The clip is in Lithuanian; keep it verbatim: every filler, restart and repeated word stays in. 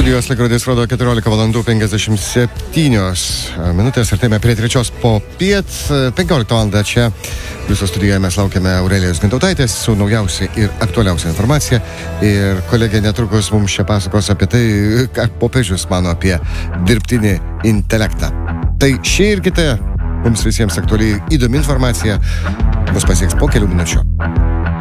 Studijos laikrodis rodo keturiolika valandų penkiasdešimt septynios minutės, artėjame prie trečios popiet. penkioliktą valandą čia viso studijoje mes laukiame Aurelijos Gintautaitės su naujausia ir aktualiausia informacija. Ir kolegė netrukus mums čia pasakos apie tai, ką popiežius mano apie dirbtinį intelektą. Tai šį ir kitą mums visiems aktualiai įdomi informacija mus pasieks po kelių minučių.